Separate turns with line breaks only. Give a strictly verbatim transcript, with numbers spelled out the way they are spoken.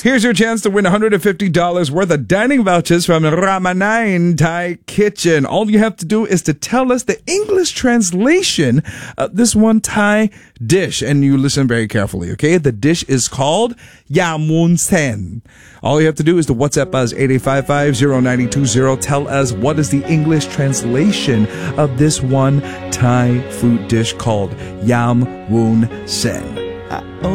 Here's your chance to win one hundred fifty dollars worth of dining vouchers from Ramanine Thai Kitchen. All you have to do is to tell us the English translation of this one Thai dish. And you listen very carefully, okay? The dish is called Yam Woon Sen. All you have to do is to WhatsApp us eight eight five five zero nine two zero. Tell us what is the English translation of this one Thai food dish called Yam Woon Sen.